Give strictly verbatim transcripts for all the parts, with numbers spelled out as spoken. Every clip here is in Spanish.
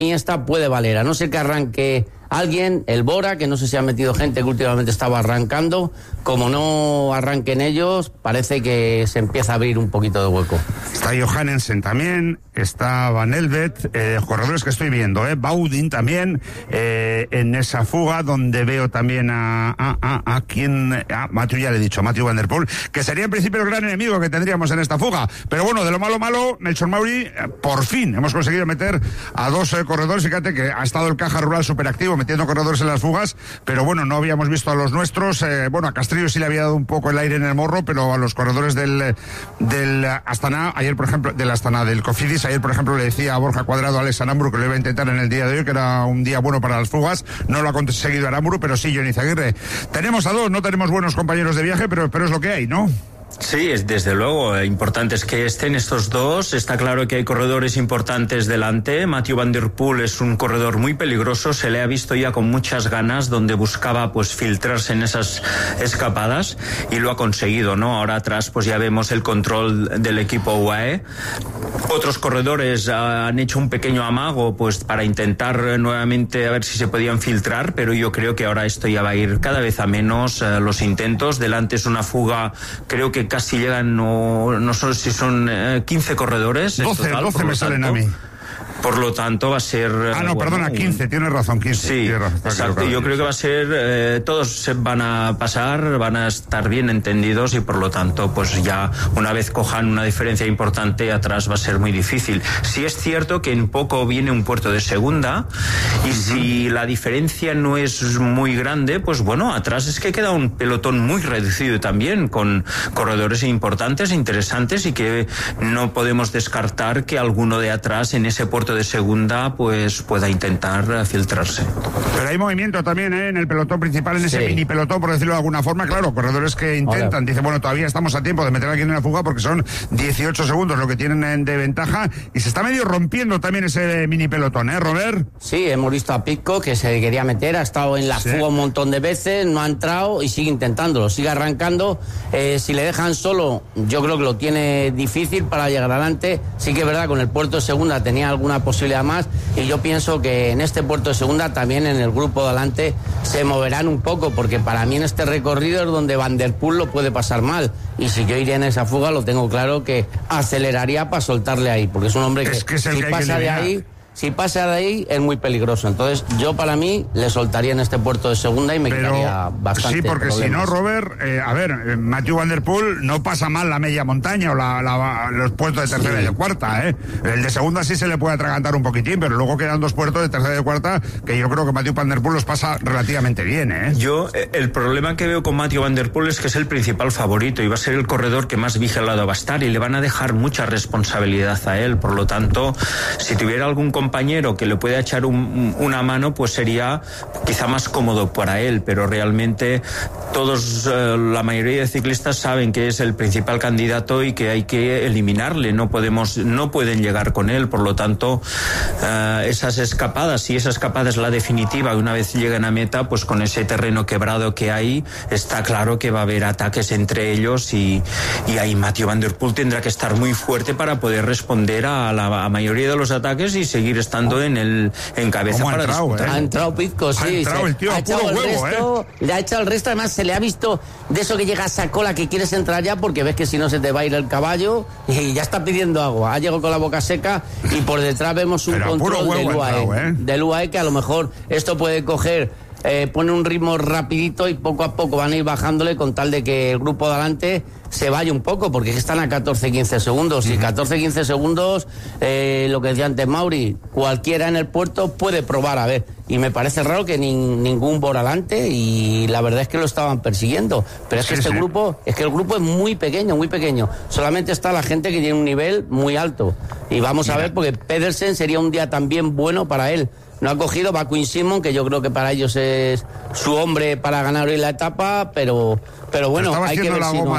mí esta puede valer, a no ser que arranque alguien, el Bora, que no sé si ha metido gente que últimamente estaba arrancando, como no arranquen ellos, parece que se empieza a abrir un poquito de hueco. Está Johannesen también, está Van Elvet, eh, corredores que estoy viendo, eh, Baudin también, eh, en esa fuga donde veo también a, a, a, a quien, a Mathieu, ya le he dicho, a Mathieu Van Der Poel, que sería en principio el gran enemigo que tendríamos en esta fuga, pero bueno, de lo malo malo, Melchor Mauri, eh, por fin hemos conseguido meter a dos eh, corredores, fíjate que ha estado el Caja Rural superactivo metiendo corredores en las fugas, pero bueno, no habíamos visto a los nuestros, eh, bueno, a Castrillo sí le había dado un poco el aire en el morro, pero a los corredores del, del Astana, ayer por ejemplo, del Astana, del Cofidis, ayer por ejemplo le decía a Borja Cuadrado, a Alex Aramburu, que lo iba a intentar en el día de hoy, que era un día bueno para las fugas, no lo ha conseguido Aramburu, pero sí Johnny Izaguirre. Tenemos a dos, no tenemos buenos compañeros de viaje, pero, pero es lo que hay, ¿no? Sí, es desde luego, importante es que estén estos dos. Está claro que hay corredores importantes delante. Mathieu Van Der Poel es un corredor muy peligroso, se le ha visto ya con muchas ganas, donde buscaba pues filtrarse en esas escapadas y lo ha conseguido, ¿no? Ahora atrás pues ya vemos el control del equipo U A E. Otros corredores han hecho un pequeño amago pues para intentar nuevamente a ver si se podían filtrar, pero yo creo que ahora esto ya va a ir cada vez a menos eh, los intentos. Delante es una fuga, creo que casi llegan, no, no sé si son eh, quince corredores. doce, total, doce me salen a mí. Por lo tanto va a ser... Ah, no, bueno, perdona, quince, tienes razón, quince. Sí, razón, exacto, yo creo que va a ser... Eh, todos se van a pasar, van a estar bien entendidos y por lo tanto, pues ya una vez cojan una diferencia importante atrás va a ser muy difícil. Sí es cierto que en poco viene un puerto de segunda y uh-huh. si la diferencia no es muy grande, pues bueno, atrás es que queda un pelotón muy reducido también, con corredores importantes, interesantes y que no podemos descartar que alguno de atrás en ese puerto de segunda pues pueda intentar filtrarse. Pero hay movimiento también ¿eh? en el pelotón principal, en ese sí. mini pelotón, por decirlo de alguna forma, claro, corredores que intentan, Hola. dice, bueno, todavía estamos a tiempo de meter a alguien en la fuga porque son dieciocho segundos lo que tienen de ventaja y se está medio rompiendo también ese mini pelotón, ¿eh, Robert? Sí, hemos visto a Pitcock que se quería meter, ha estado en la sí. fuga un montón de veces, no ha entrado y sigue intentándolo, sigue arrancando, eh, si le dejan solo, yo creo que lo tiene difícil para llegar adelante, sí que es verdad, con el puerto de segunda tenía alguna posibilidad más y yo pienso que en este puerto de segunda también en el grupo de adelante se moverán un poco porque para mí en este recorrido es donde Van Der Poel lo puede pasar mal y si yo iría en esa fuga lo tengo claro que aceleraría para soltarle ahí porque es un hombre que, es que es el si que pasa de ahí Si pasa de ahí es muy peligroso, entonces yo para mí le soltaría en este puerto de segunda y me Pero, quitaría bastante sí, porque problemas. Si no, Robert, eh, a ver, eh, Mathieu Van Der Poel no pasa mal la media montaña o la, la, los puertos de tercera sí. y de cuarta, ¿eh? El de segunda sí se le puede atragantar un poquitín, pero luego quedan dos puertos de tercera y de cuarta que yo creo que Mathieu Van Der Poel los pasa relativamente bien, ¿eh? Yo, el problema que veo con Mathieu Van Der Poel es que es el principal favorito y va a ser el corredor que más vigilado va a estar y le van a dejar mucha responsabilidad a él, por lo tanto, si tuviera algún compañero que le pueda echar un, una mano, pues sería quizá más cómodo para él, pero realmente todos, eh, la mayoría de ciclistas saben que es el principal candidato y que hay que eliminarle, no podemos, no pueden llegar con él, por lo tanto, eh, esas escapadas, si esa escapada es la definitiva, una vez lleguen a meta, pues con ese terreno quebrado que hay, está claro que va a haber ataques entre ellos y, y ahí Mathieu Van Der Poel tendrá que estar muy fuerte para poder responder a la a mayoría de los ataques y seguir estando en el en cabeza para entrado, disputar. ¿eh? Ha entrado Pitcock, sí. Ha entrado el tío, ha echado puro el huevo, resto, ¿eh? Le ha echado el resto, además se le ha visto de eso que llega a esa cola que quieres entrar ya porque ves que si no se te va a ir el caballo y ya está pidiendo agua. Ha llegado con la boca seca y por detrás vemos un Pero control del U A E, entrado, ¿eh? del U A E que a lo mejor esto puede coger, eh, pone un ritmo rapidito y poco a poco van a ir bajándole con tal de que el grupo de adelante se vaya un poco, porque están a catorce quince segundos. Y catorce quince segundos, eh, lo que decía antes Mauri, cualquiera en el puerto puede probar, a ver. Y me parece raro que ni, ningún por adelante, y la verdad es que lo estaban persiguiendo. Pero es que sí, este sí. grupo, es que el grupo es muy pequeño, muy pequeño. Solamente está la gente que tiene un nivel muy alto. Y vamos Mira. a ver, porque Pedersen sería un día también bueno para él. No ha cogido, va Quinn Simon, que yo creo que para ellos es su hombre para ganar hoy la etapa, pero, pero bueno, estaba hay que ver la si goma no. también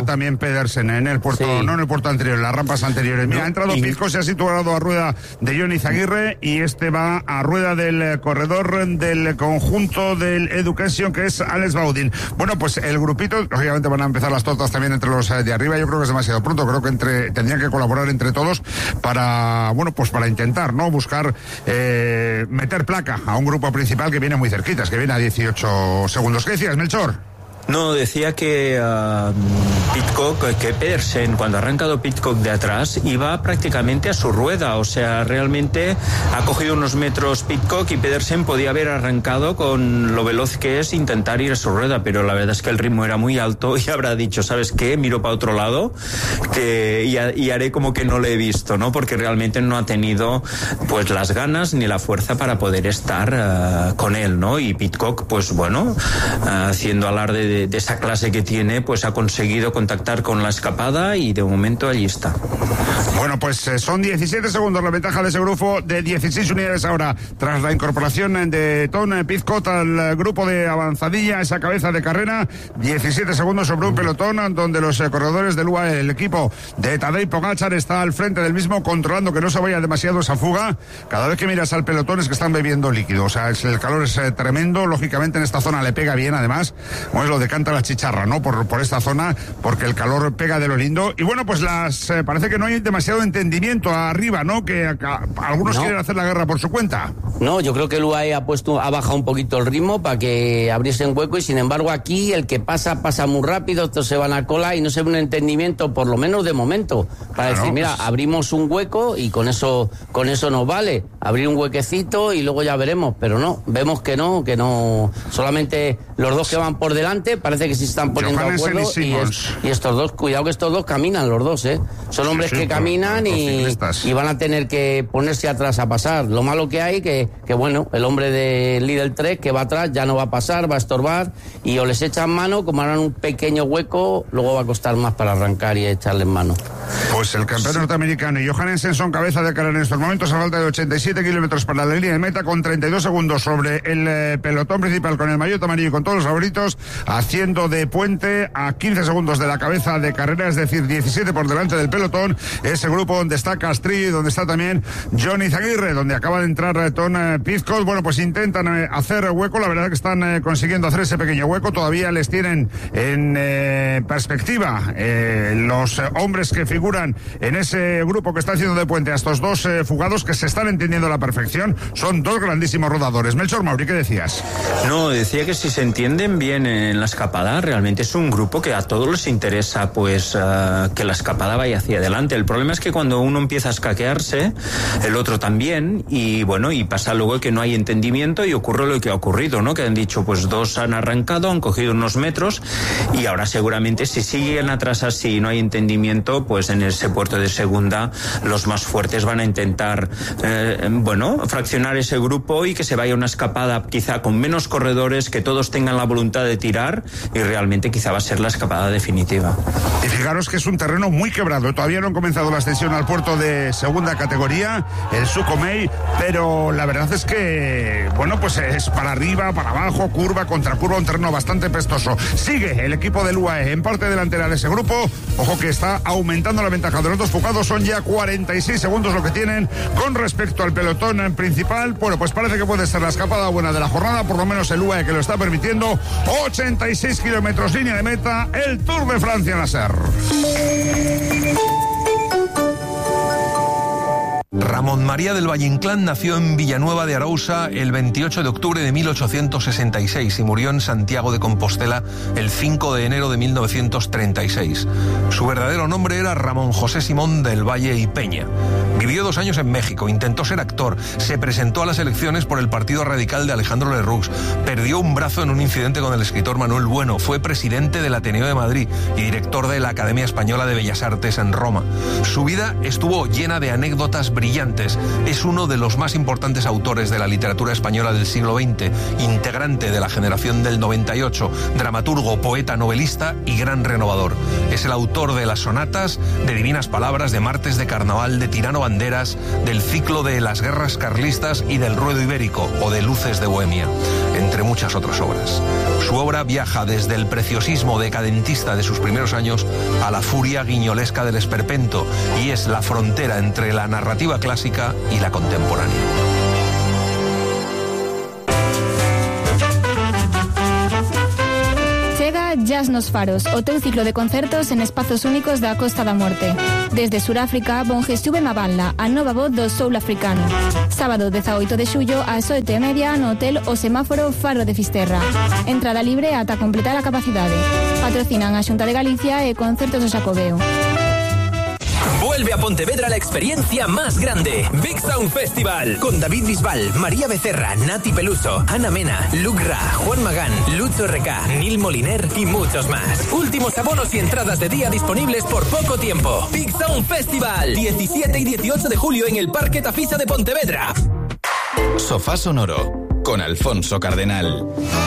Pedersen en el puerto, sí. no en el puerto anterior, en las rampas anteriores. Mira, no, ha entrado y... Pizco, se ha situado a rueda de Jon Izaguirre y este va a rueda del corredor del conjunto del Education, que es Alex Baudin. Bueno, pues el grupito, lógicamente van a empezar las tortas también entre los de arriba. Yo creo que es demasiado pronto, creo que entre tendrían que colaborar entre todos para, bueno, pues para intentar, ¿no? Buscar eh, meter placa a un grupo principal que viene muy cerquitas, que viene a dieciocho segundos. ¿Qué decías, Melchor? No, decía que uh, Pidcock, que Pedersen, cuando ha arrancado Pidcock de atrás, iba prácticamente a su rueda. O sea, realmente ha cogido unos metros Pidcock y Pedersen podía haber arrancado con lo veloz que es intentar ir a su rueda, pero la verdad es que el ritmo era muy alto y habrá dicho, ¿sabes qué? Miro para otro lado que, y, y haré como que no le he visto, ¿no? Porque realmente no ha tenido pues las ganas ni la fuerza para poder estar uh, con él, ¿no? Y Pidcock, pues bueno, uh, haciendo alarde de De, de esa clase que tiene, pues ha conseguido contactar con la escapada y de momento allí está. Bueno, pues eh, son diecisiete segundos la ventaja de ese grupo de dieciséis unidades ahora, tras la incorporación de Tom Pidcock al grupo de avanzadilla, esa cabeza de carrera. diecisiete segundos sobre un pelotón donde los eh, corredores del U A E, el equipo de Tadej Pogačar, está al frente del mismo, controlando que no se vaya demasiado esa fuga. Cada vez que miras al pelotón es que están bebiendo líquido, o sea, es, el calor es eh, tremendo. Lógicamente en esta zona le pega bien, además, como es lo decanta la chicharra, ¿no? Por, por esta zona, porque el calor pega de lo lindo. Y bueno, pues las eh, parece que no hay demasiado entendimiento arriba, ¿no? Que a, a, algunos no. quieren hacer la guerra por su cuenta. No, yo creo que el U A E ha puesto, ha bajado un poquito el ritmo para que abriese un hueco, y sin embargo aquí el que pasa, pasa muy rápido, estos se van a cola y no se ve un entendimiento, por lo menos de momento, para claro, decir, mira, pues... abrimos un hueco y con eso, con eso nos vale, abrir un huequecito y luego ya veremos, pero no, vemos que no, que no, solamente los dos que van por delante parece que sí están poniendo de acuerdo, y, es, y estos dos, cuidado que estos dos caminan los dos, ¿eh? Son hombres sí, sí, que caminan y, y van a tener que ponerse atrás a pasar. Lo malo que hay que, que bueno, el hombre de Lidl tres que va atrás ya no va a pasar, va a estorbar, y o les echan mano, como harán un pequeño hueco, luego va a costar más para arrancar y echarles mano. Pues el campeón norteamericano y Johannesen son cabeza de carrera en estos momentos a falta de ochenta y siete kilómetros para la línea de meta, con treinta y dos segundos sobre el eh, pelotón principal, con el maillot amarillo y con todos los favoritos, haciendo de puente a quince segundos de la cabeza de carrera, es decir, diecisiete por delante del pelotón. Ese grupo donde está Castri, donde está también Jon Izaguirre, donde acaba de entrar eh, Tom eh, Pidcock. Bueno, pues intentan eh, hacer hueco, la verdad que están eh, consiguiendo hacer ese pequeño hueco, todavía les tienen en eh, perspectiva eh, los eh, hombres que figuran en ese grupo que está haciendo de puente a estos dos eh, fugados que se están entendiendo a la perfección. Son dos grandísimos rodadores. Melchor Mauri, ¿qué decías? No, decía que si se entienden bien en la escapada, realmente es un grupo que a todos les interesa pues uh, que la escapada vaya hacia adelante. El problema es que cuando uno empieza a escaquearse, el otro también, y bueno, y pasa luego que no hay entendimiento y ocurre lo que ha ocurrido, ¿no? Que han dicho, pues dos han arrancado, han cogido unos metros, y ahora seguramente si siguen atrás así y no hay entendimiento, pues en ese puerto de segunda los más fuertes van a intentar eh, bueno, fraccionar ese grupo y que se vaya una escapada quizá con menos corredores, que todos tengan la voluntad de tirar, y realmente quizá va a ser la escapada definitiva. Y fijaros que es un terreno muy quebrado, todavía no han comenzado la ascensión al puerto de segunda categoría, el Sukhumvit, pero la verdad es que, bueno, pues es para arriba, para abajo, curva contra curva, un terreno bastante pestoso. Sigue el equipo del U A E en parte delantera de ese grupo, ojo que está aumentando la ventaja de los dos fugados, son ya cuarenta y seis segundos lo que tienen con respecto al pelotón principal. Bueno, pues parece que puede ser la escapada buena de la jornada, por lo menos el U A E que lo está permitiendo. Ochenta y seis kilómetros línea de meta, el Tour de Francia, Nasser. Ramón María del Valle Inclán nació en Villanueva de Arousa el veintiocho de octubre de mil ochocientos sesenta y seis y murió en Santiago de Compostela el cinco de enero de mil novecientos treinta y seis. Su verdadero nombre era Ramón José Simón del Valle y Peña. Vivió dos años en México, intentó ser actor, se presentó a las elecciones por el Partido Radical de Alejandro Lerroux, perdió un brazo en un incidente con el escritor Manuel Bueno, fue presidente del Ateneo de Madrid y director de la Academia Española de Bellas Artes en Roma. Su vida estuvo llena de anécdotas brillantes. Es uno de los más importantes autores de la literatura española del siglo veinte, integrante de la generación del noventa y ocho, dramaturgo, poeta, novelista y gran renovador. Es el autor de las sonatas, de Divinas Palabras, de Martes de Carnaval, de Tirano Bandera, banderas, del ciclo de las guerras carlistas y del ruedo ibérico o de Luces de Bohemia, entre muchas otras obras. Su obra viaja desde el preciosismo decadentista de sus primeros años a la furia guiñolesca del esperpento y es la frontera entre la narrativa clásica y la contemporánea. Chega Jazz nos Faros, o teu ciclo de concertos en espazos únicos da Costa da Morte. Desde Suráfrica, bon Jesús Mabanla, a nova voz do soul africano. Sábado dezaoito de xullo ás oito e media no Hotel O Semáforo Faro de Fisterra. Entrada libre ata completar a capacidade. Patrocinan a Xunta de Galicia e Concertos do Xacobeo. Vuelve a Pontevedra la experiencia más grande. Big Sound Festival. Con David Bisbal, María Becerra, Nati Peluso, Ana Mena, Luke Ra, Juan Magán, Lucho R K, Nil Moliner y muchos más. Últimos abonos y entradas de día disponibles por poco tiempo. Big Sound Festival. diecisiete y dieciocho de julio en el Parque Tafisa de Pontevedra. Sofá Sonoro con Alfonso Cardenal.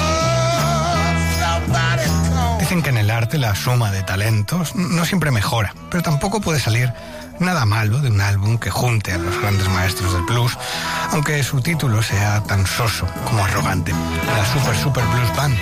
Dicen que en el arte la suma de talentos no siempre mejora, pero tampoco puede salir nada malo de un álbum que junte a los grandes maestros del blues, aunque su título sea tan soso como arrogante. La Super Super Blues Band.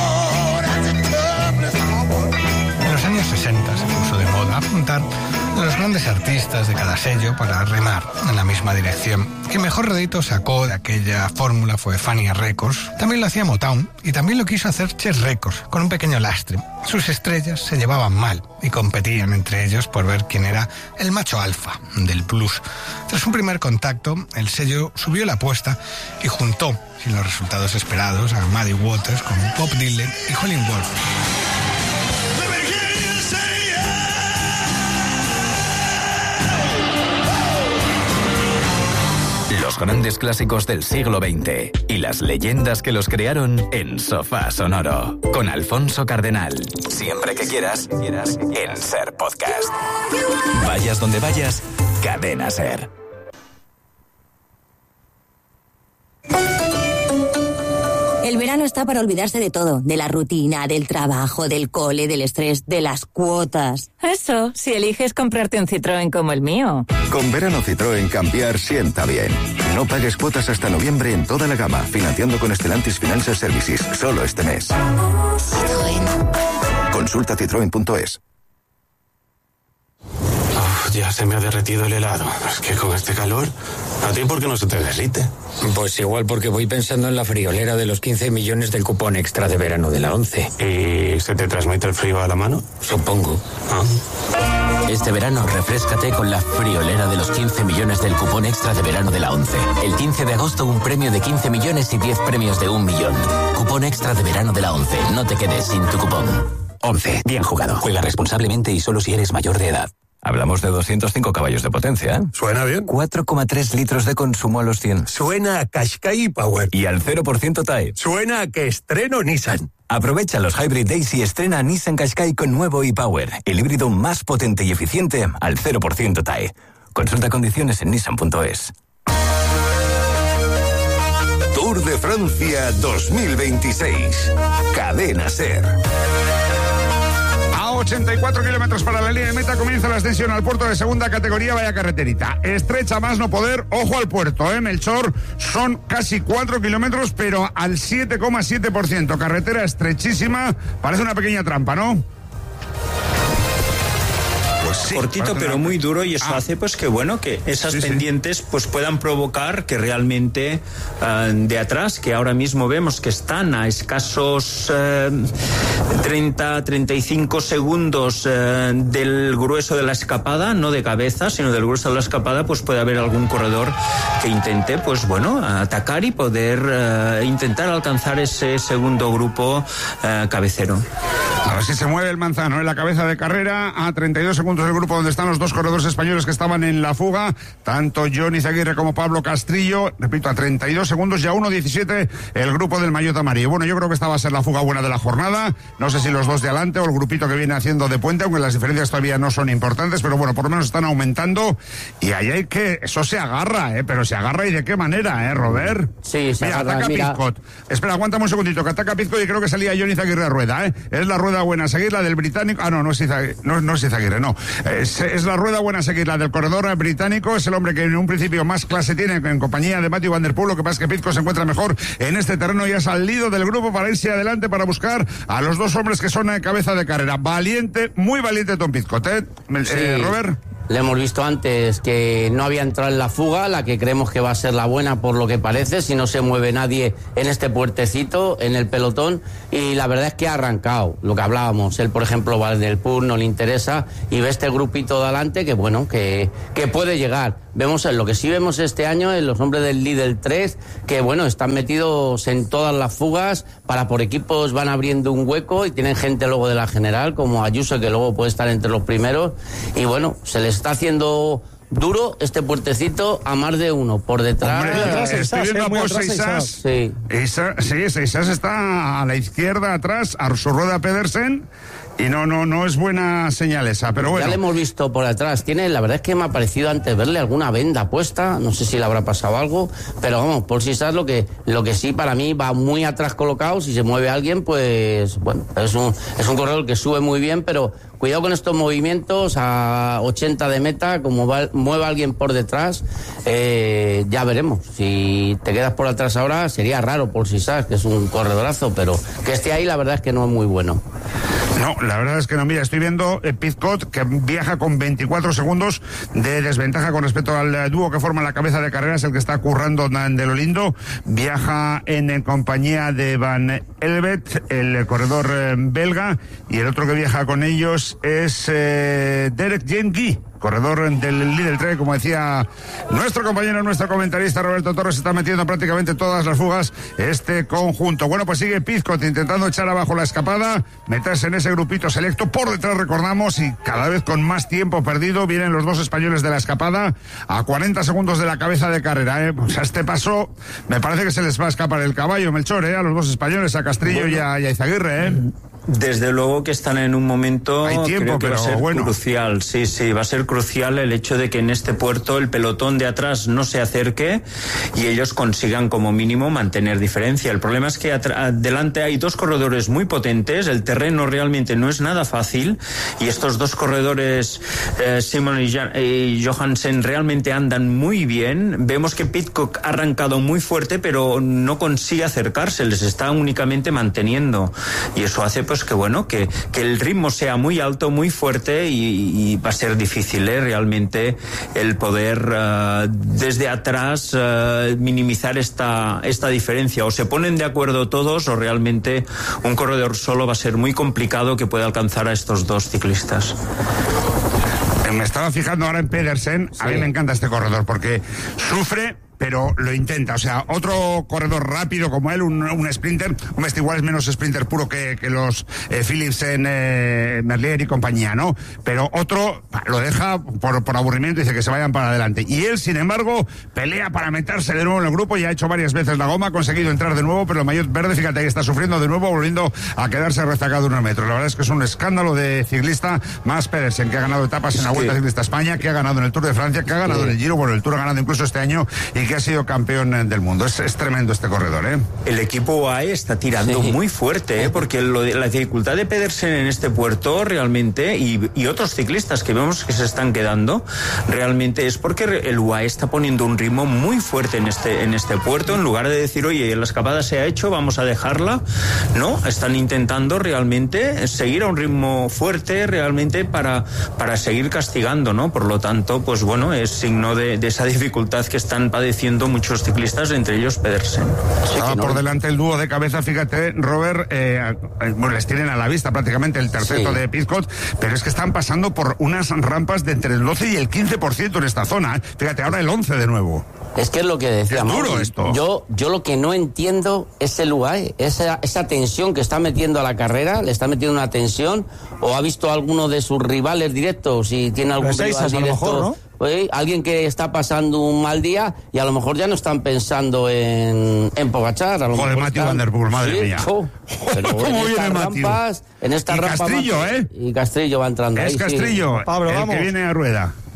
En los años sesenta se puso de moda apuntar a los grandes artistas de cada sello para remar en la misma dirección. Quien mejor rédito sacó de aquella fórmula fue Fania Records. También lo hacía Motown y también lo quiso hacer Chess Records, con un pequeño lastre. Sus estrellas se llevaban mal y competían entre ellos por ver quién era el macho alfa del blues. Tras un primer contacto, el sello subió la apuesta y juntó, sin los resultados esperados, a Muddy Waters con Bob Dylan y Howlin' Wolf. Los grandes clásicos del siglo veinte y las leyendas que los crearon en Sofá Sonoro con Alfonso Cardenal. Siempre que quieras, quieras en Ser Podcast. Vayas donde vayas, Cadena Ser. El verano está para olvidarse de todo, de la rutina, del trabajo, del cole, del estrés, de las cuotas. Eso, si eliges comprarte un Citroën como el mío. Con verano Citroën cambiar sienta bien. No pagues cuotas hasta noviembre en toda la gama, financiando con Stellantis Financial Services, solo este mes. Citroën. Consulta citroen punto es. Ya se me ha derretido el helado. Es que con este calor, ¿a ti por qué no se te derrite? Pues igual porque voy pensando en la friolera de los quince millones del cupón extra de verano de la ONCE. ¿Y se te transmite el frío a la mano? Supongo. Ah. Este verano refréscate con la friolera de los quince millones del cupón extra de verano de la ONCE. El quince de agosto un premio de quince millones y diez premios de un millón. Cupón extra de verano de la ONCE. No te quedes sin tu cupón. ONCE. Bien jugado. Juega responsablemente y solo si eres mayor de edad. Hablamos de doscientos cinco caballos de potencia, ¿eh? Suena bien. cuatro coma tres litros de consumo a los cien. Suena a Qashqai Power. Y al cero por ciento T A E. Suena a que estreno Nissan. Aprovecha los Hybrid Days y estrena Nissan Qashqai con nuevo e-Power, el híbrido más potente y eficiente al cero por ciento T A E. Consulta condiciones en nissan punto es. Tour de Francia dos mil veintiséis. Cadena Ser. ochenta y cuatro kilómetros para la línea de meta, comienza la ascensión al puerto de segunda categoría, vaya carreterita. Estrecha más no poder, ojo al puerto, ¿eh? Melchor, son casi cuatro kilómetros, pero al siete coma siete por ciento. Carretera estrechísima, parece una pequeña trampa, ¿no? Sí, cortito pero muy duro y eso ah. hace pues que bueno que esas sí, pendientes sí. pues puedan provocar que realmente uh, de atrás, que ahora mismo vemos que están a escasos uh, treinta, treinta y cinco segundos uh, del grueso de la escapada, no de cabeza sino del grueso de la escapada, pues puede haber algún corredor que intente pues bueno atacar y poder uh, intentar alcanzar ese segundo grupo uh, cabecero. A ver si se mueve el manzano en la cabeza de carrera, a treinta y dos segundos del grupo donde están los dos corredores españoles que estaban en la fuga, tanto Johnny Zaguirre como Pablo Castrillo, repito, a treinta y dos segundos y a uno diecisiete el grupo del maillot amarillo. Bueno, yo creo que esta va a ser la fuga buena de la jornada, no sé si los dos de adelante o el grupito que viene haciendo de puente, aunque las diferencias todavía no son importantes, pero bueno, por lo menos están aumentando y ahí hay que, eso se agarra, ¿eh? Pero se agarra y de qué manera, ¿eh, Robert? Sí, se mira, agarra, ataca mira. Pizcot. Espera, aguántame un segundito, que ataca Pizcot y creo que salía Johnny Zaguirre a rueda, ¿eh? Es la rueda rueda buena a seguir, la del británico. Ah, no, no es Izaguirre, no, no es Izaguirre, no. Es, es la rueda buena a seguir, la del corredor británico. Es el hombre que en un principio más clase tiene en compañía de Matthew Van Der Poel. Lo que pasa es que Pidcock se encuentra mejor en este terreno y ha salido del grupo para irse adelante para buscar a los dos hombres que son en cabeza de carrera. Valiente, muy valiente Tom Pidcock, ¿eh? Sí. eh Robert. Le hemos visto antes que no había entrado en la fuga, la que creemos que va a ser la buena por lo que parece, si no se mueve nadie en este puertecito, en el pelotón, y la verdad es que ha arrancado, lo que hablábamos, él por ejemplo va del Pool, no le interesa, y ve este grupito de adelante que bueno, que, que puede llegar. Vemos lo que sí vemos este año en los hombres del Lidl tres, que bueno, están metidos en todas las fugas, para por equipos van abriendo un hueco y tienen gente luego de la general, como Ayuso, que luego puede estar entre los primeros, y bueno, se les está haciendo duro este puertecito a más de uno por detrás. Hombre, atrás, estoy viendo a Paul Seisas. Sí. Esa, sí, Seisas está a la izquierda atrás, a su rueda Pedersen. Y no, no, no es buena señal esa, pero bueno. Ya le hemos visto por atrás. Tiene, la verdad es que me ha parecido antes verle alguna venda puesta. No sé si le habrá pasado algo, pero vamos, por si sabes lo que, lo que sí para mí va muy atrás colocado. Si se mueve alguien, pues bueno, es un, es un corredor que sube muy bien, pero cuidado con estos movimientos a ochenta de meta, como va, mueva alguien por detrás, eh, ya veremos. Si te quedas por atrás ahora, sería raro por si sabes que es un corredorazo, pero que esté ahí la verdad es que no es muy bueno. No, la verdad es que no. Mira, estoy viendo eh, Pidcock, que viaja con veinticuatro segundos de desventaja con respecto al eh, dúo que forma la cabeza de carreras, el que está currando de lo lindo. Viaja en, en compañía de Van Elvet, el eh, corredor eh, belga, y el otro que viaja con ellos es eh, Derek Jengi, corredor del Lidl tres, como decía nuestro compañero, nuestro comentarista Roberto Torres, está metiendo prácticamente todas las fugas este conjunto. Bueno, pues sigue Pidcock intentando echar abajo la escapada, meterse en ese grupito selecto. Por detrás, recordamos, y cada vez con más tiempo perdido, vienen los dos españoles de la escapada a cuarenta segundos de la cabeza de carrera. ¿eh? Pues a este paso me parece que se les va a escapar el caballo, Melchor, ¿eh? a los dos españoles, a Castrillo bueno. y, a, y a Izaguirre. ¿eh? Desde luego que están en un momento Hay tiempo, creo que pero va a ser bueno. crucial, sí, sí, va a ser crucial el hecho de que en este puerto el pelotón de atrás no se acerque y ellos consigan como mínimo mantener diferencia. El problema es que adelante hay dos corredores muy potentes, el terreno realmente no es nada fácil y estos dos corredores, eh, Simon y, Jan, y Johansen, realmente andan muy bien. Vemos que Pidcock ha arrancado muy fuerte, pero no consigue acercarse, les está únicamente manteniendo y eso hace pues que bueno, que, que el ritmo sea muy alto, muy fuerte y, y va a ser difícil ¿eh? realmente el poder uh, desde atrás uh, minimizar esta, esta diferencia. O se ponen de acuerdo todos o realmente un corredor solo va a ser muy complicado que pueda alcanzar a estos dos ciclistas. Me estaba fijando ahora en Pedersen. Sí. A mí me encanta este corredor porque sufre, pero lo intenta. O sea, otro corredor rápido como él, un, un sprinter, un este igual es menos sprinter puro que, que los eh, Philipsen, eh, Merlier y compañía, ¿no? Pero otro lo deja por, por aburrimiento y dice que se vayan para adelante. Y él, sin embargo, pelea para meterse de nuevo en el grupo y ha hecho varias veces la goma, ha conseguido entrar de nuevo, pero el maillot verde, fíjate, ahí está sufriendo de nuevo, volviendo a quedarse rezagado unos metros. La verdad es que es un escándalo de ciclista, más Pedersen, que ha ganado etapas en la Vuelta Ciclista España, que ha ganado en el Tour de Francia, que ha ganado sí. en el Giro, bueno, el Tour ha ganado incluso este año y que ha sido campeón del mundo. Es, es tremendo este corredor, ¿eh? El equipo U A E está tirando sí. muy fuerte, ¿eh? Porque lo de, la dificultad de Pedersen en este puerto realmente, y, y otros ciclistas que vemos que se están quedando, realmente es porque el U A E está poniendo un ritmo muy fuerte en este, en este puerto, en lugar de decir, oye, la escapada se ha hecho, vamos a dejarla. No, están intentando realmente seguir a un ritmo fuerte, realmente para, para seguir castigando, ¿no? Por lo tanto, pues bueno, es signo de, de esa dificultad que están padeciendo muchos ciclistas, entre ellos Pedersen. Estaba sí, no. por delante el dúo de cabeza, fíjate, Robert, eh, bueno, les tienen a la vista prácticamente el terceto sí. de Pidcock, pero es que están pasando por unas rampas de entre el doce y el quince por ciento en esta zona. ¿eh? Fíjate, ahora el once de nuevo. Es que es lo que decíamos. Es duro esto. Yo, yo lo que no entiendo es el U A E, esa, esa tensión que está metiendo a la carrera, le está metiendo una tensión, o ha visto a alguno de sus rivales directos, si tiene algún rival directo. A lo mejor, ¿no? Oye, alguien que está pasando un mal día y a lo mejor ya no están pensando en, en Pogačar. A lo Joder, Matthew Van Der Poel, madre sí, mía. Oh, pero ¿Cómo en viene estas Matthew? rampas, en esta y rampa Castrillo, más, ¿eh? Y Castrillo va entrando es ahí. Castrillo, Sí. Pablo, el vamos. que viene a rueda.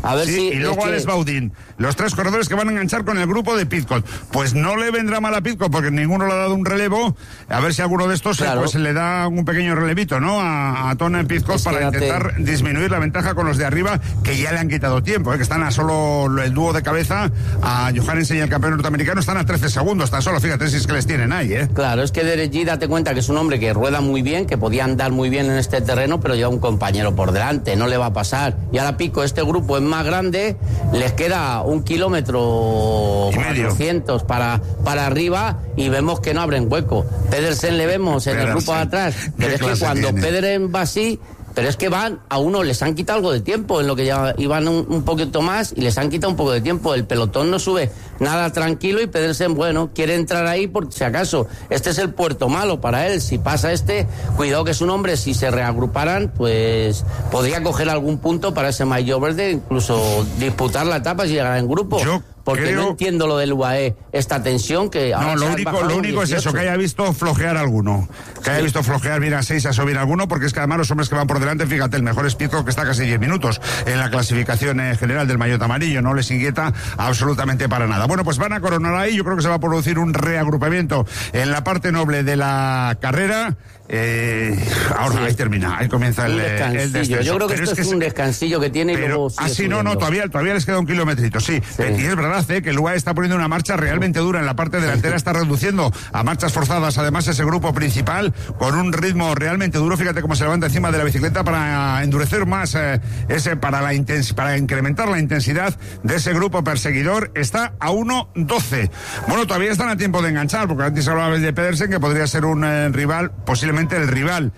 A ver sí, si... y luego es Alex que... Baudin. Los tres corredores que van a enganchar con el grupo de Pidcock. Pues no le vendrá mal a Pidcock porque ninguno le ha dado un relevo. A ver si alguno de estos claro. pues, le da un pequeño relevito, ¿no? A, a Tony Pidcock para intentar te... disminuir la ventaja con los de arriba, que ya le han quitado tiempo, ¿eh? Que están a solo el dúo de cabeza, a Johannessen y el campeón norteamericano, están a trece segundos, tan solo, fíjate si es que les tienen ahí, ¿eh? Claro, es que Derek Yee, date cuenta que es un hombre que rueda muy bien, que podía andar muy bien en este terreno, pero lleva un compañero por delante, no le va a pasar. Y ahora Pico, este grupo es más grande, les queda un kilómetro cuatrocientos para, para arriba y vemos que no abren hueco. Pedersen le vemos en el grupo de atrás, pero es que cuando Pedersen va así, pero es que van, a uno les han quitado algo de tiempo, en lo que ya iban un, un poquito más y les han quitado un poco de tiempo. El pelotón no sube nada tranquilo y Pedersen, bueno, quiere entrar ahí por si acaso. Este es el puerto malo para él. Si pasa este, cuidado que es un hombre, si se reagruparan, pues podría coger algún punto para ese maillot verde, incluso disputar la etapa si llegara en grupo. Yo Porque creo... no entiendo lo del U A E, esta tensión que... No, lo único, lo único es eso, que haya visto flojear alguno. Que haya sí. visto flojear bien a seis, a subir alguno, porque es que además los hombres que van por delante, fíjate, el mejor es Pidcock, que está casi diez minutos en la clasificación eh, general del maillot amarillo, no les inquieta absolutamente para nada. Bueno, pues van a coronar ahí, yo creo que se va a producir un reagrupamiento en la parte noble de la carrera. Eh, ahora sí. ahí termina, ahí comienza el, el descenso. Yo creo que pero esto es, es que un descansillo que tiene y pero, luego ah, sí, no, no, todavía, todavía les queda un kilometrito, sí. sí. Y es verdad eh, que el U A E está poniendo una marcha realmente dura en la parte delantera, está reduciendo a marchas forzadas además ese grupo principal con un ritmo realmente duro. Fíjate cómo se levanta encima de la bicicleta para endurecer más eh, ese, para la intens para incrementar la intensidad de ese grupo perseguidor. Está a uno doce. Bueno, todavía están a tiempo de enganchar, porque antes hablabais de Pedersen, que podría ser un eh, rival, posiblemente el rival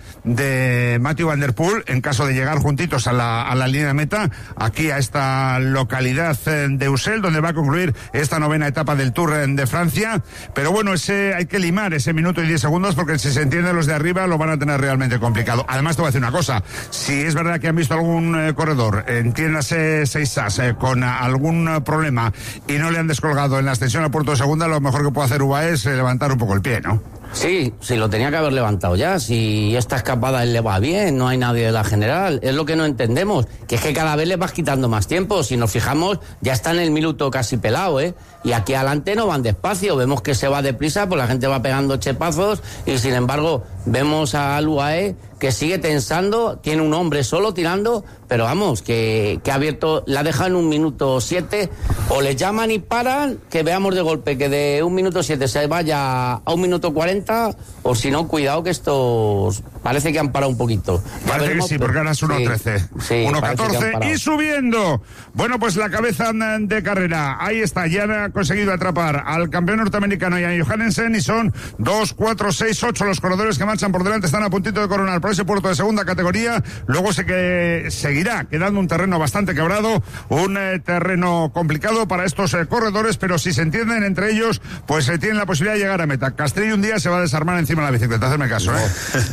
de Mathieu Van Der Poel en caso de llegar juntitos a la, a la línea de meta, aquí a esta localidad de Ussel, donde va a concluir esta novena etapa del Tour de Francia. Pero bueno, ese hay que limar ese minuto y diez segundos, porque si se entienden los de arriba lo van a tener realmente complicado. Además te voy a decir una cosa, si es verdad que han visto algún eh, corredor, entiéndase seis as eh, con algún eh, problema y no le han descolgado en la extensión al puerto de segunda, lo mejor que puede hacer U A E es eh, levantar un poco el pie, ¿no? Sí, sí, lo tenía que haber levantado ya. Si esta escapada él le va bien, no hay nadie de la general. Es lo que no entendemos, que es que cada vez le vas quitando más tiempo. Si nos fijamos, ya está en el minuto casi pelado, ¿eh? Y aquí adelante no van despacio. Vemos que se va deprisa, pues la gente va pegando chepazos y sin embargo vemos al U A E que sigue tensando, tiene un hombre solo tirando, pero vamos, que, que ha abierto, la deja en un minuto siete, o le llaman y paran, que veamos de golpe que de un minuto siete se vaya a un minuto cuarenta, o si no, cuidado que estos parece que han parado un poquito. Ya parece veremos, que sí, porque ahora es uno trece, sí, sí, uno catorce y subiendo. Bueno, pues la cabeza de carrera, ahí está, ya han conseguido atrapar al campeón norteamericano y a Johannessen, y son dos, cuatro, seis, ocho los corredores que marchan por delante, están a puntito de coronar por ese puerto de segunda categoría. Luego se que seguirá quedando un terreno bastante quebrado, un eh, terreno complicado para estos eh, corredores, pero si se entienden entre ellos, pues se eh, tienen la posibilidad de llegar a meta. Castrillo un día se va a desarmar encima de la bicicleta, hazme caso, ¿eh?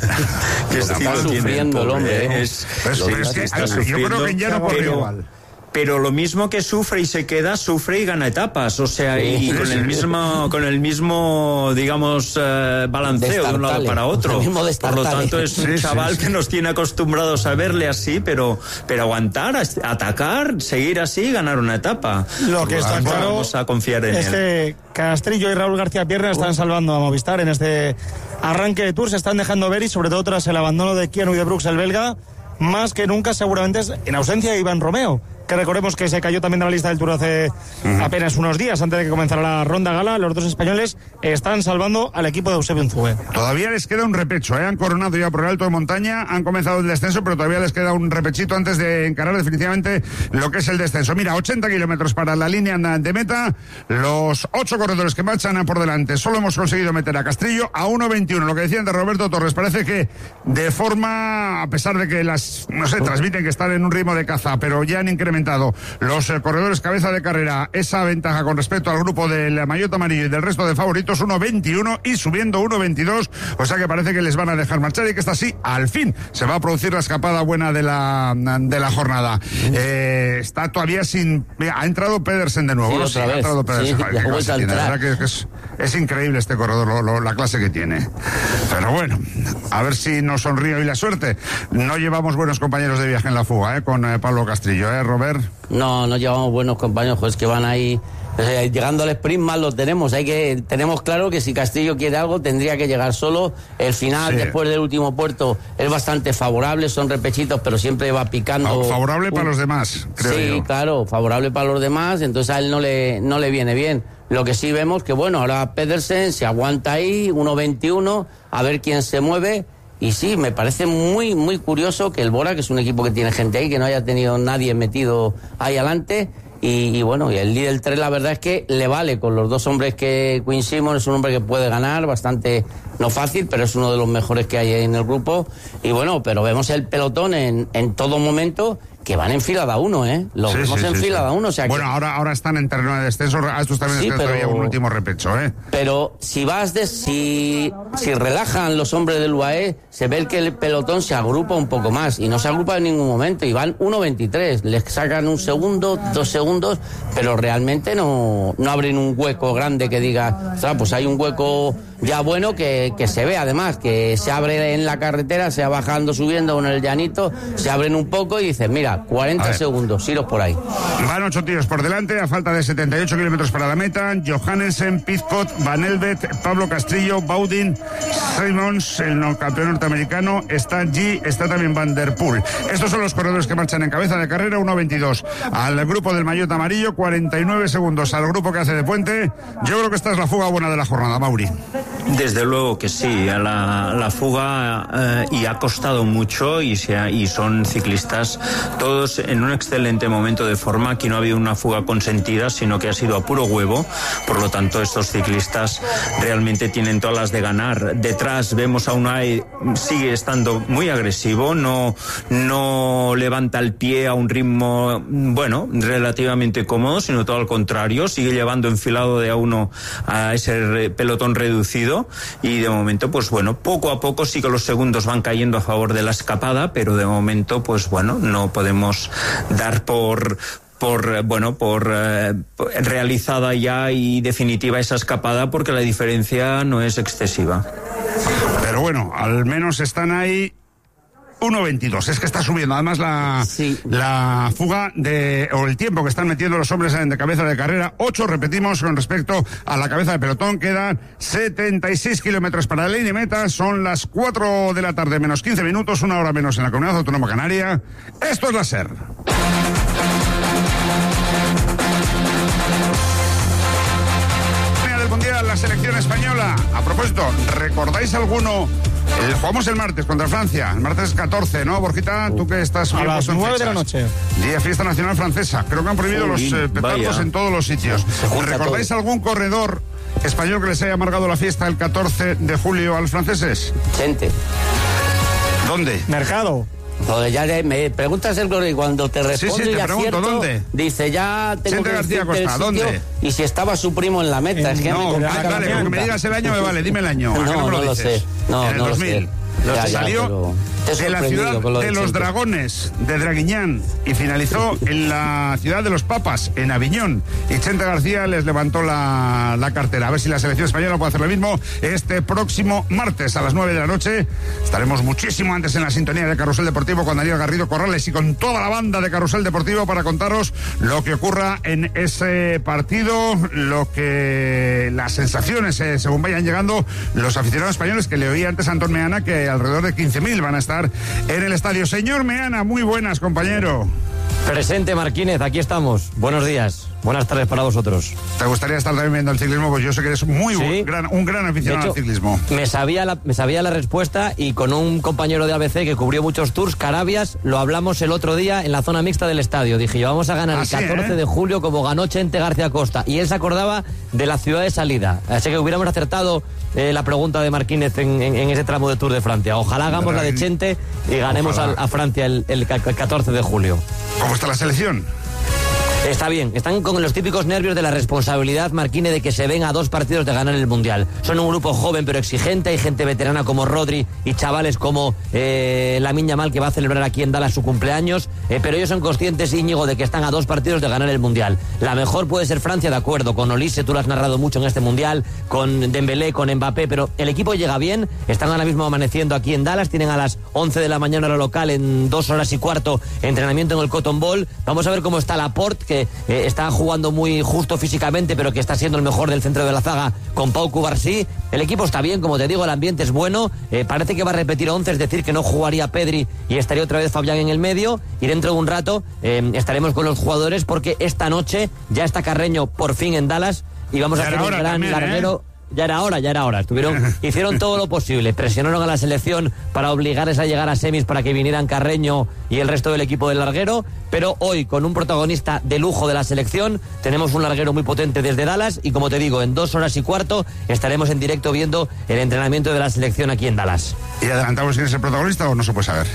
¿Qué está sufriendo el hombre? ¿eh? Es, pues, es, es que, está yo creo que ya no corre igual. Pero lo mismo que sufre y se queda, sufre y gana etapas, o sea, sí, y con el mismo, con el mismo, digamos, uh, balanceo de un lado para otro. Por lo tanto, es un sí, chaval sí, sí. que nos tiene acostumbrados a verle así, pero, pero aguantar, atacar, seguir así y ganar una etapa. Lo que está claro vamos a confiar en es él. que Castrillo y Raúl García Pierna están salvando a Movistar en este arranque de Tour, se están dejando ver, y sobre todo tras el abandono de Keanu y de Brooks, el belga, más que nunca seguramente es en ausencia de Iván Romeo, que recordemos que se cayó también de la lista del Tour hace uh-huh. apenas unos días antes de que comenzara la ronda gala. Los dos españoles están salvando al equipo de Eusebio Unzúe. Todavía les queda un repecho, ¿eh? Han coronado ya por el alto de montaña, han comenzado el descenso, pero todavía les queda un repechito antes de encarar definitivamente lo que es el descenso. Mira, ochenta kilómetros para la línea de meta, los ocho corredores que marchan por delante. Solo hemos conseguido meter a Castrillo a uno veintiuno, lo que decían de Roberto Torres. Parece que de forma, a pesar de que las, no sé, transmiten que están en un ritmo de caza, pero ya han incrementado los eh, corredores cabeza de carrera esa ventaja con respecto al grupo del maillot amarillo y del resto de favoritos, uno veintiuno y subiendo uno veintidós, o sea que parece que les van a dejar marchar y que esta sí, al fin, se va a producir la escapada buena de la de la jornada. Eh, está todavía sin... Ha entrado Pedersen de nuevo, sí, ¿no? Sí, ha entrado Pedersen. Sí, Ay, qué clase tiene. La verdad que es, es increíble este corredor, lo, lo, la clase que tiene. Pero bueno, a ver si nos sonríe hoy la suerte. No llevamos buenos compañeros de viaje en la fuga, ¿eh? Con eh, Pablo Castrillo, ¿eh, Robert? No, no llevamos buenos compañeros, pues que van ahí... O sea, llegando al sprint mal lo tenemos. Hay que tenemos claro que si Castillo quiere algo tendría que llegar solo. El final, sí. Después del último puerto, es bastante favorable. Son repechitos, pero siempre va picando. Favorable para los demás, creo Sí, yo. claro, favorable para los demás. Entonces a él no le no le viene bien. Lo que sí vemos que, bueno, ahora Pedersen se aguanta ahí, uno veintiuno, a ver quién se mueve. Y sí, me parece muy, muy curioso que el Bora, que es un equipo que tiene gente ahí, que no haya tenido nadie metido ahí adelante. Y, y bueno, y el líder tres la verdad es que le vale con los dos hombres que Quinn Simmons es un hombre que puede ganar, bastante, no fácil, pero es uno de los mejores que hay en el grupo. Y bueno, pero vemos el pelotón en, en todo momento que van en fila de uno, ¿eh? Lo sí, vemos sí, en sí, fila sí. de uno. O sea bueno, que... ahora, ahora están en terreno de descenso, a estos también sí, les queda pero... todavía un último repecho, ¿eh? Pero si vas de, si, si relajan los hombres del U A E, se ve que el pelotón se agrupa un poco más, y no se agrupa en ningún momento, y van uno veintitrés, les sacan un segundo, dos segundos, pero realmente no, no abren un hueco grande que diga, o sea, pues hay un hueco ya bueno que, que se ve además, que se abre en la carretera, se va bajando, subiendo en el llanito, se abren un poco y dicen, mira, cuarenta segundos, iros por ahí. Van ocho tíos por delante, a falta de setenta y ocho kilómetros para la meta. Johannesen, Pizcott, Van Elvet, Pablo Castrillo, Baudin, Simmons, el campeón norteamericano, está G, está también Van Der Poel. Estos son los corredores que marchan en cabeza de carrera, uno veintidós. Al grupo del maillot amarillo, cuarenta y nueve segundos. Al grupo que hace de puente, yo creo que esta es la fuga buena de la jornada, Mauri. Desde luego que sí, a la, la fuga eh, y ha costado mucho y, se ha, y son ciclistas todos en un excelente momento de forma. Aquí no ha habido una fuga consentida, sino que ha sido a puro huevo. Por lo tanto, estos ciclistas realmente tienen todas las de ganar. Detrás vemos a Unai, sigue estando muy agresivo, no, no levanta el pie a un ritmo, bueno, relativamente cómodo, sino todo al contrario, sigue llevando enfilado de a uno a ese pelotón reducido. Y de momento, pues bueno, poco a poco sí que los segundos van cayendo a favor de la escapada, pero de momento, pues bueno, no podemos dar por por bueno por eh, realizada ya y definitiva esa escapada, porque la diferencia no es excesiva. Pero bueno, al menos están ahí. uno veintidós, es que está subiendo además la, sí. la fuga de, o el tiempo que están metiendo los hombres de cabeza de carrera. Ocho, repetimos, con respecto a la cabeza de pelotón. Quedan setenta y seis kilómetros para la línea de meta. Son las cuatro de la tarde menos quince minutos, una hora menos en la Comunidad Autónoma Canaria. Esto es la SER. Del Mundial, la selección española. A propósito, ¿recordáis alguno? El, jugamos el martes contra Francia, el martes catorce, ¿no, Borjita? Tú que estás... A las nueve de la noche. Día Fiesta Nacional Francesa. Creo que han prohibido Jolín, los eh, petardos vaya. en todos los sitios. ¿Recordáis todo. algún corredor español que les haya amargado la fiesta el catorce de julio a los franceses? Gente. ¿Dónde? Mercado. Joder, ya le, me preguntas el y cuando te respondo sí, sí, te y pregunto, acierto, ¿dónde? Dice, ya tengo Chente que García decirte Costa, el ¿dónde? sitio y si estaba su primo en la meta. En, es que no, me ah, vale, con que me digas el año me vale, dime el año. No, no, no lo, lo sé. No, en el no dos mil. Lo sé. Ya, ya, salió de la ciudad de, de los Dragones, de Draguiñán, y finalizó en la ciudad de los Papas, en Aviñón. Y Chente García les levantó la, la cartera. A ver si la selección española puede hacer lo mismo este próximo martes a las nueve de la noche. Estaremos muchísimo antes en la sintonía de Carrusel Deportivo con Daniel Garrido Corrales y con toda la banda de Carrusel Deportivo para contaros lo que ocurra en ese partido, lo que las sensaciones eh, según vayan llegando los aficionados españoles, que le oí antes a Antón Meana que alrededor de quince mil van a estar en el estadio. Señor Meana, muy buenas, compañero. Presente, Marquínez, aquí estamos. Buenos días. Buenas tardes para vosotros. ¿Te gustaría estar también viendo el ciclismo? Pues yo sé que eres muy ¿Sí? buen, gran, un gran aficionado hecho, al ciclismo. Me sabía, la, me sabía la respuesta y con un compañero de A B C que cubrió muchos tours, Carabias, lo hablamos el otro día en la zona mixta del estadio. Dije yo, vamos a ganar Así, el catorce ¿eh? de julio como ganó Chente García Costa. Y él se acordaba de la ciudad de salida. Así que hubiéramos acertado eh, la pregunta de Marquínez en, en, en ese tramo de Tour de Francia. Ojalá hagamos Pero, la de Chente y ganemos a, a Francia el, el catorce de julio. ¿Cómo está la selección? Está bien, están con los típicos nervios de la responsabilidad, Marquine, de que se ven a dos partidos de ganar el Mundial. Son un grupo joven pero exigente, hay gente veterana como Rodri y chavales como eh, Lamine Yamal, que va a celebrar aquí en Dallas su cumpleaños, eh, pero ellos son conscientes, Íñigo, de que están a dos partidos de ganar el Mundial. La mejor puede ser Francia, de acuerdo, con Olise, tú lo has narrado mucho en este Mundial, con Dembélé, con Mbappé, pero el equipo llega bien, están ahora mismo amaneciendo aquí en Dallas, tienen a las once de la mañana hora local, en dos horas y cuarto, entrenamiento en el Cotton Bowl. Vamos a ver cómo está Laporte, que eh, está jugando muy justo físicamente, pero que está siendo el mejor del centro de la zaga con Pau Cubarsí. El equipo está bien, como te digo, el ambiente es bueno, eh, parece que va a repetir once, es decir, que no jugaría Pedri y estaría otra vez Fabián en el medio, y dentro de un rato eh, estaremos con los jugadores, porque esta noche ya está Carreño por fin en Dallas y vamos a hacer un gran también, larguero. ¿eh? Ya era hora, ya era hora. Estuvieron, hicieron todo lo posible, presionaron a la selección para obligarles a llegar a semis para que vinieran Carreño y el resto del equipo del larguero, pero hoy, con un protagonista de lujo de la selección, tenemos un larguero muy potente desde Dallas y, como te digo, en dos horas y cuarto estaremos en directo viendo el entrenamiento de la selección aquí en Dallas. ¿Y adelantamos quién es el protagonista o no se puede saber?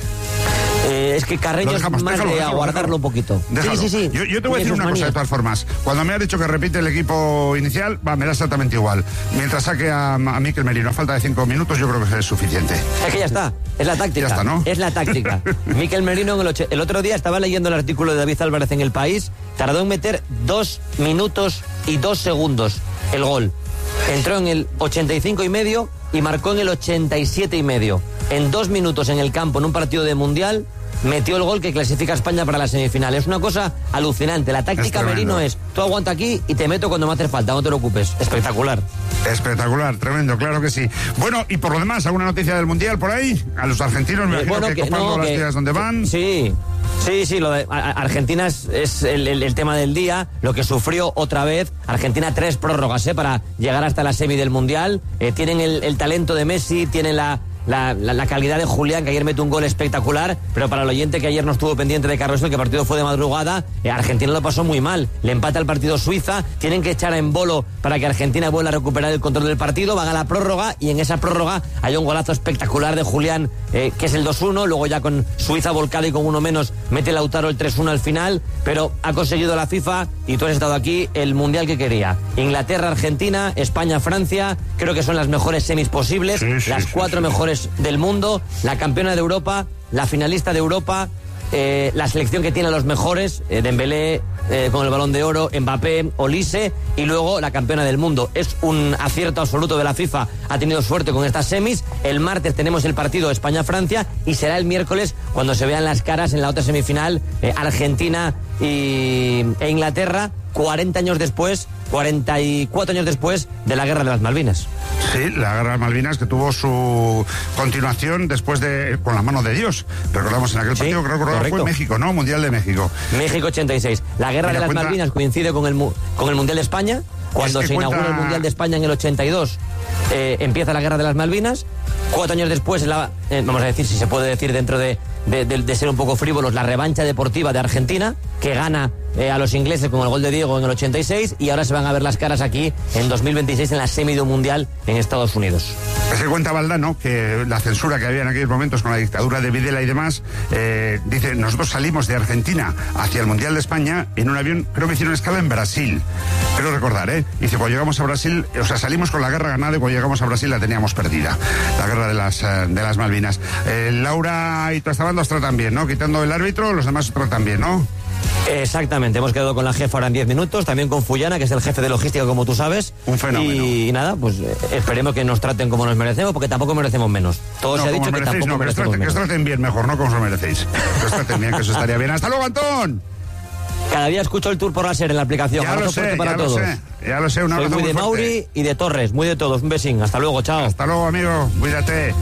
Eh, es que Carreño dejamos, es más déjalo, de déjalo, aguardarlo déjalo. un poquito. Déjalo. Sí, sí, sí. Yo, yo te voy a decir una cosa de todas formas. Cuando me has dicho que repite el equipo inicial, va, me da exactamente igual. Mientras saque a, a Mikel Merino a falta de cinco minutos, yo creo que es suficiente. Es que ya está. Es la táctica. Ya está, ¿no? Es la táctica. Mikel Merino, en el, ocho, el otro día estaba leyendo el artículo de David Álvarez en El País, tardó en meter dos minutos y dos segundos el gol. Entró en el ochenta y cinco y medio y marcó en el ochenta y siete y medio. En dos minutos en el campo, en un partido de Mundial, metió el gol que clasifica a España para la semifinal. Es una cosa alucinante. La táctica es Merino es, tú aguanta aquí y te meto cuando me hace falta, no te lo ocupes. Espectacular. Espectacular, tremendo, claro que sí. Bueno, y por lo demás, ¿alguna noticia del Mundial por ahí? A los argentinos, me eh, imagino bueno, que, que copando no, las días donde van. Sí. Sí, sí, lo de a, Argentina es, es el, el, el tema del día, lo que sufrió otra vez. Argentina tres prórrogas ¿eh? para llegar hasta la semi del Mundial. Eh, tienen el, el talento de Messi, tienen la... La, la, la calidad de Julián, que ayer mete un gol espectacular, pero para el oyente que ayer no estuvo pendiente de Carlos, el que el partido fue de madrugada, eh, Argentina lo pasó muy mal, le empata el partido Suiza, tienen que echar a Embolo para que Argentina vuelva a recuperar el control del partido, van a la prórroga y en esa prórroga hay un golazo espectacular de Julián, eh, que es el dos uno, luego ya con Suiza volcada y con uno menos mete Lautaro el tres uno al final, pero ha conseguido la FIFA, y tú has estado aquí, el Mundial que quería. Inglaterra, Argentina, España, Francia, creo que son las mejores semis posibles, sí, sí, las cuatro sí, sí. mejores del mundo, la campeona de Europa, la finalista de Europa, eh, la selección que tiene a los mejores, eh, Dembélé eh, con el Balón de Oro, Mbappé, Olise, y luego la campeona del mundo. Es un acierto absoluto de la FIFA, ha tenido suerte con estas semis. El martes tenemos el partido España-Francia y será el miércoles cuando se vean las caras en la otra semifinal, eh, Argentina y, e Inglaterra, cuarenta años después, cuarenta y cuatro años después de la Guerra de las Malvinas. Sí, la Guerra de las Malvinas, que tuvo su continuación después de Con la mano de Dios. Recordamos en aquel partido, sí, creo que fue México, ¿no? Mundial de México. México ochenta y seis. La Guerra de las cuenta... Malvinas coincide con el, con el Mundial de España. Cuando es que se cuenta... inaugura el Mundial de España en el ochenta y dos, eh, empieza la Guerra de las Malvinas. Cuatro años después, la, eh, vamos a decir, si se puede decir dentro de, de, de, de ser un poco frívolos, la revancha deportiva de Argentina, que gana eh, a los ingleses con el gol de Diego en el ochenta y seis, y ahora se van a ver las caras aquí en dos mil veintiséis en la semi de un mundial en Estados Unidos. Se cuenta Valdano que la censura que había en aquellos momentos con la dictadura de Videla y demás, eh, dice, nosotros salimos de Argentina hacia el Mundial de España en un avión, creo que hicieron escala en Brasil, creo recordar, ¿eh? Dice, cuando llegamos a Brasil, o sea, salimos con la guerra ganada y cuando llegamos a Brasil la teníamos perdida, la guerra de las, de las Malvinas. Eh, Laura y Tostabandos tratan bien, ¿no? Quitando el árbitro, los demás tratan bien, ¿no? Exactamente, hemos quedado con la jefa ahora en diez minutos, también con Fullana, que es el jefe de logística, como tú sabes. Un fenómeno. Y, y nada, pues eh, esperemos que nos traten como nos merecemos, porque tampoco merecemos menos. Todo no, se ha dicho que tampoco no, que merecemos traten, menos. Que os traten bien, mejor, no como os merecéis. Que os traten bien, que eso estaría bien. ¡Hasta luego, Antón! Cada día escucho el Tour por láser en la aplicación. Ya lo sé, para ya todos. lo sé, ya lo sé. Un abrazo Soy muy de muy Mauri y de Torres, muy de todos. Un besín, hasta luego, chao. Hasta luego, amigo, cuídate.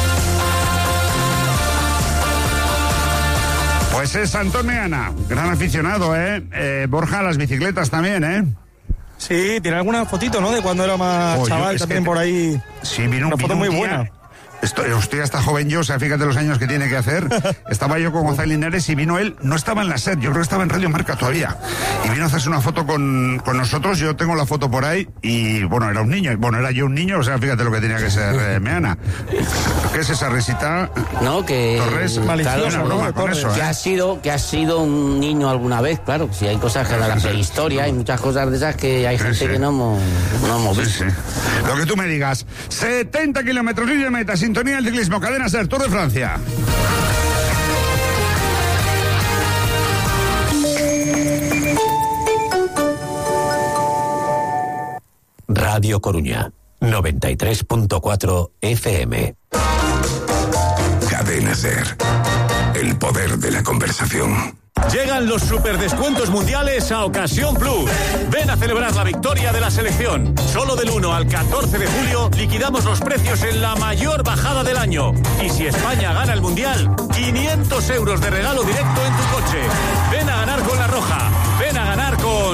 Pues es Antón Meana, gran aficionado, ¿eh? eh Borja, a las bicicletas también, ¿eh? Sí, tiene alguna fotito, ¿no? De cuando era más oh, chaval, yo, también que, por ahí. Sí, vino, una vino foto un muy día, buena. Estoy, hostia, está joven yo, o sea, fíjate los años que tiene que hacer. Estaba yo con Gonzalo Linares y vino él, no estaba en la SER, yo creo que estaba en Radio Marca todavía. Y vino a hacerse una foto con, con nosotros, yo tengo la foto por ahí, y bueno, era un niño, bueno, era yo un niño, o sea, fíjate lo que tenía que ser, eh, Meana. ¿Qué es esa risita? No, que... Torres, claro, una broma no, con Torres. eso, ¿eh? Que ha sido, que ha sido un niño alguna vez, claro, si hay cosas que de la prehistoria, hay muchas cosas de esas que hay gente sí, sí. que no hemos, no hemos visto. Sí, sí. Lo que tú me digas, setenta kilómetros línea de meta, sintonía del ciclismo, cadena SER, Tour de Francia. Radio Coruña, noventa y tres punto cuatro F M. Cadena SER, el poder de la conversación. Llegan los superdescuentos mundiales a Ocasión Plus. Ven a celebrar la victoria de la selección. Solo del uno al catorce de julio liquidamos los precios en la mayor bajada del año. Y si España gana el mundial, quinientos euros de regalo directo en tu coche. Ven a ganar con La Roja. Ven a ganar con...